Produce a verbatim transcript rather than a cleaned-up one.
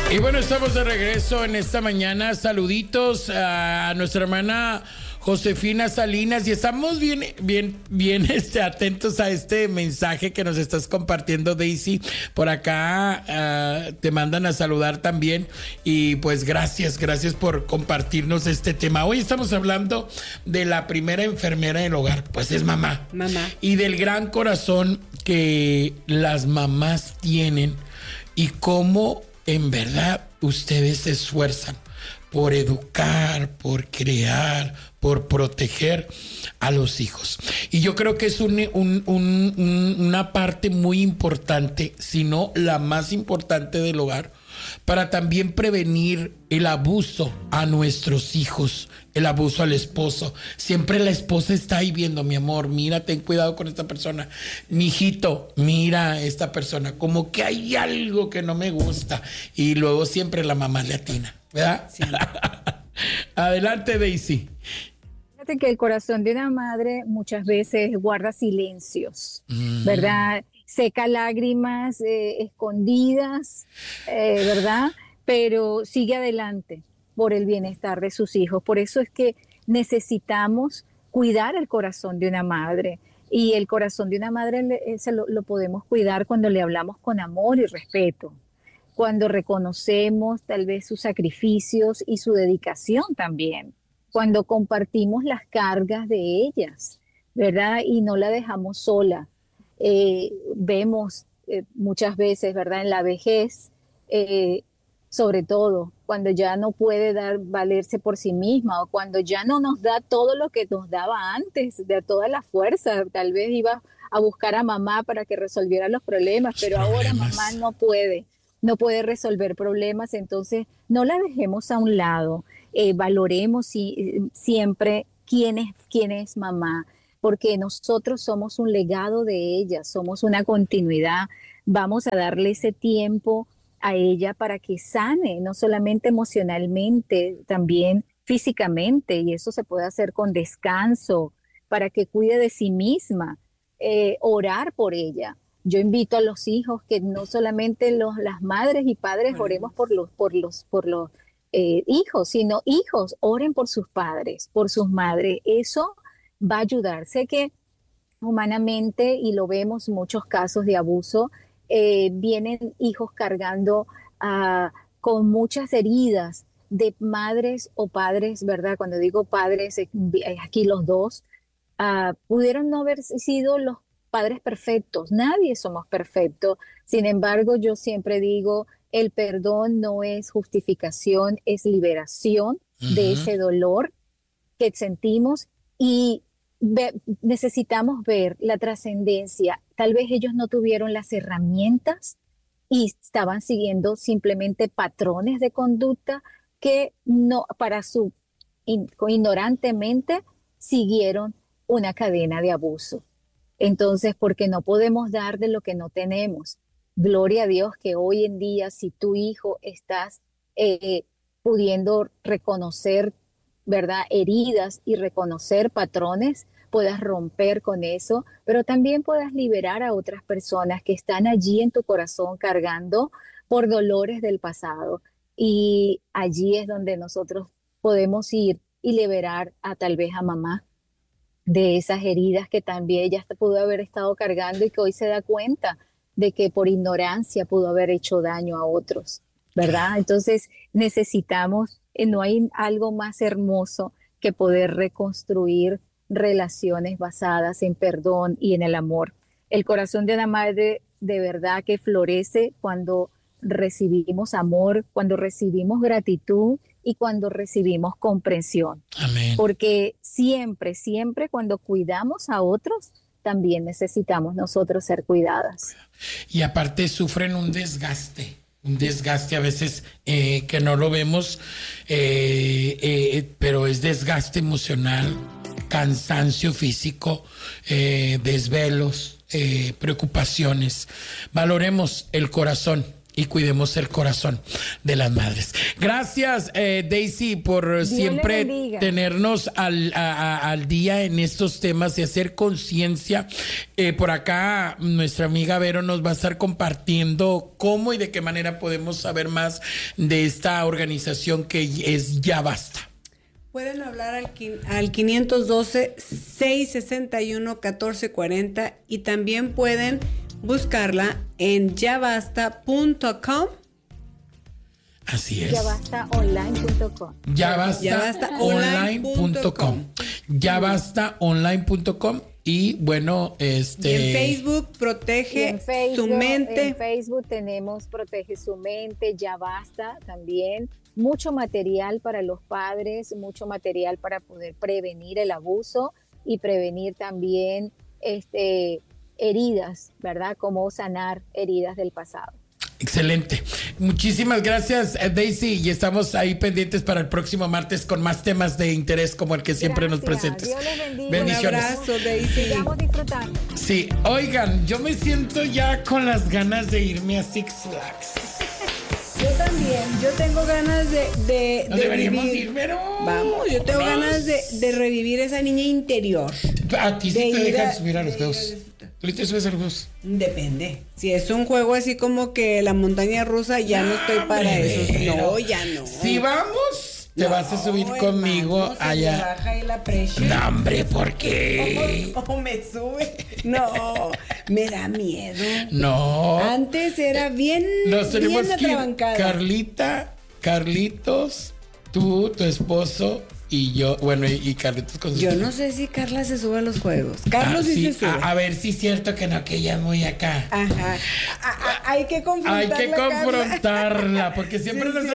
Y bueno, estamos de regreso en esta mañana. Saluditos a nuestra hermana Josefina Salinas y estamos bien, bien, bien este, atentos a este mensaje que nos estás compartiendo, Daisy. Por acá uh, te mandan a saludar también y pues gracias, gracias por compartirnos este tema. Hoy estamos hablando de la primera enfermera del hogar, pues es mamá. Mamá. Y del gran corazón que las mamás tienen y cómo en verdad ustedes se esfuerzan por educar, por crear, por proteger a los hijos. Y yo creo que es un, un, un, un, una parte muy importante, si no la más importante del hogar, para también prevenir el abuso a nuestros hijos, el abuso al esposo. Siempre la esposa está ahí viendo, mi amor, mira, ten cuidado con esta persona. Mi hijito, mira esta persona, como que hay algo que no me gusta. Y luego siempre la mamá le atina, ¿verdad? Sí. Adelante, Daisy. Fíjate que el corazón de una madre muchas veces guarda silencios, mm. ¿verdad? Seca lágrimas eh, escondidas, eh, ¿verdad? Pero sigue adelante por el bienestar de sus hijos. Por eso es que necesitamos cuidar el corazón de una madre. Y el corazón de una madre le, se lo, lo podemos cuidar cuando le hablamos con amor y respeto, cuando reconocemos tal vez sus sacrificios y su dedicación también, cuando compartimos las cargas de ellas, ¿verdad? Y no la dejamos sola. Eh, vemos eh, muchas veces, ¿verdad? En la vejez, eh, sobre todo cuando ya no puede dar, valerse por sí misma o cuando ya no nos da todo lo que nos daba antes, de toda la fuerza. Tal vez iba a buscar a mamá para que resolviera los problemas, pero problemas. Ahora mamá no puede, no puede resolver problemas, entonces no la dejemos a un lado. Eh, valoremos si, siempre quién es, quién es mamá, porque nosotros somos un legado de ella, somos una continuidad. Vamos a darle ese tiempo a ella para que sane, no solamente emocionalmente, también físicamente, y eso se puede hacer con descanso, para que cuide de sí misma, eh, orar por ella. Yo invito a los hijos que no solamente los, las madres y padres oremos por los, por los, por los eh, hijos, sino hijos oren por sus padres, por sus madres. Eso va a ayudar. Sé que humanamente, y lo vemos muchos casos de abuso, eh, vienen hijos cargando uh, con muchas heridas de madres o padres, ¿verdad? Cuando digo padres, eh, aquí los dos, uh, pudieron no haber sido los padres perfectos. Nadie somos perfectos. Sin embargo, yo siempre digo, el perdón no es justificación, es liberación uh-huh. de ese dolor que sentimos y Ve, necesitamos ver la trascendencia. Tal vez ellos no tuvieron las herramientas y estaban siguiendo simplemente patrones de conducta que no, para su in, ignorantemente siguieron una cadena de abuso. Entonces, porque no podemos dar de lo que no tenemos. Gloria a Dios que hoy en día, si tu hijo estás eh, pudiendo reconocer, ¿verdad?, heridas y reconocer patrones, puedas romper con eso, pero también puedas liberar a otras personas que están allí en tu corazón cargando por dolores del pasado. Y allí es donde nosotros podemos ir y liberar a tal vez a mamá de esas heridas que también ella pudo haber estado cargando y que hoy se da cuenta de que por ignorancia pudo haber hecho daño a otros, ¿verdad? Entonces necesitamos, eh, no hay algo más hermoso que poder reconstruir relaciones basadas en perdón y en el amor. El corazón de una madre de verdad que florece cuando recibimos amor, cuando recibimos gratitud y cuando recibimos comprensión. Amén. Porque siempre, siempre cuando cuidamos a otros, también necesitamos nosotros ser cuidadas. Y aparte sufren un desgaste. Un desgaste a veces eh, que no lo vemos, eh, eh, pero es desgaste emocional, cansancio físico, eh, desvelos, eh, preocupaciones. Valoremos el corazón y cuidemos el corazón de las madres. Gracias, eh, Daisy, por Dios siempre le bendiga. tenernos al, a- a- al día en estos temas y hacer conciencia. Eh, por acá, nuestra amiga Vero nos va a estar compartiendo cómo y de qué manera podemos saber más de esta organización que es Ya Basta. Pueden hablar al, quin- al quinientos doce, seiscientos sesenta y uno, catorce cuarenta y también pueden buscarla en ya basta punto com. Así es. Ya basta online punto com. Ya basta Ya basta online punto com. online Ya basta online punto com. Y bueno, este. Y en Facebook, Y protege en Facebook, su mente. en Facebook tenemos Protege su mente, Ya Basta también. Mucho material para los padres, mucho material para poder prevenir el abuso y prevenir también este, heridas, ¿verdad? Cómo sanar heridas del pasado. Excelente. Muchísimas gracias, eh, Daisy. Y estamos ahí pendientes para el próximo martes con más temas de interés como el que siempre nos Gracias. presentes. Dios les bendiga. Bendiciones. Un abrazo, Daisy. Sigamos disfrutando. Sí, oigan, yo me siento ya con las ganas de irme a Six Flags. Yo también, yo tengo ganas de, de, ¿No de deberíamos vivir. ir, Vero? Vamos, yo tengo Vámonos. ganas de, de revivir esa niña interior. A ti sí de te ir dejan a- subir a los de ir a juegos. disfrutar. ¿Tú te subes a los juegos? Depende. Si es un juego así como que la montaña rusa, ya no estoy para Hombre, eso. Vero. No, ya no. Si vamos, te No, vas a subir conmigo hermano, se me allá. baja ahí la presión. No, hombre, ¿por qué? O, o me sube. No, me da miedo. No. Antes era bien, Nos tenemos bien que ir. atrabancada. Carlita, Carlitos, tú, tu esposo y yo. Bueno, y, y Carlitos con su Yo no sé si Carla se sube a los juegos. Carlos Ah, sí, se sube. A, a ver si es cierto que no, que ella es muy acá. Ajá. A- a- hay que Hay confrontarla. que Carla. confrontarla, porque siempre Sí, nos sí.